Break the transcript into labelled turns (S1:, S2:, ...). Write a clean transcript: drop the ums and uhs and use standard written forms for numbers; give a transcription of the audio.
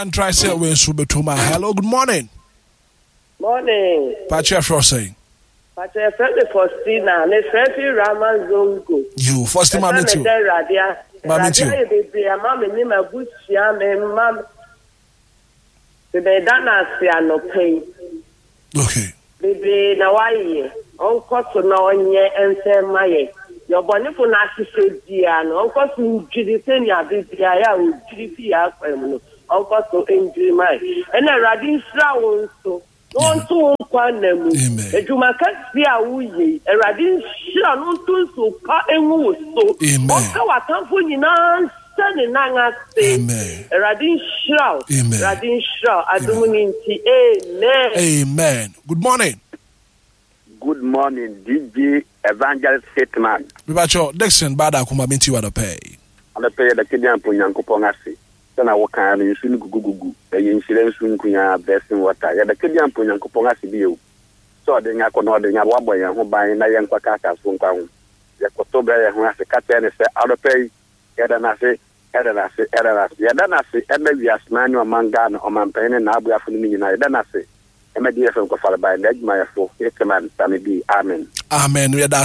S1: And try say when Subetuma. Hello, good morning.
S2: Morning.
S1: Pacha Frosting.
S2: Pacha Frosting Faustina. Ne Frefi Rama Zongo.
S1: You first time I met you.
S2: Radia.
S1: Radia
S2: baby. Mama ni mabusia me mam. Bebe dana si anope.
S1: Okay.
S2: Bebe na waye. Onko so na onye ense maye. Your bonifu na sise dia no. Onko so jidi senya bibia ya o jidi fi ya kwem no. Onko so enjiri mai. Ena radin sra won so. No to kwa nemu. Ejuma kasi a wuye. Radin sra no to so ka enwu so. Onka watamfo nyina sene nanga se. Radin sra. Radin sra adumuni nti. Amen.
S1: Amen. Good morning.
S3: Good morning, DJ Evangelist Hitman.
S1: Bibacho, Dexon Bada Kuma Minti Wada Pay.
S3: On the pay the Kenyan Punyanko Pongasi. Then I walk out in Sunugugu, a incident soon Kunya, blessing water. Yet the Kenyan Punyanko Pongasi view. So the Yakonording a Waboy who buy Nayan Quacas from Town. The Kotoba who has a cat and say, out of pay, Edanasi, Yadanasi, and maybe as manual mangan or Mampain and Abu Afuni United. Danasi. MDF from Kofala by Legmaya for Hitman, Sammy B. Amen.
S1: Amen.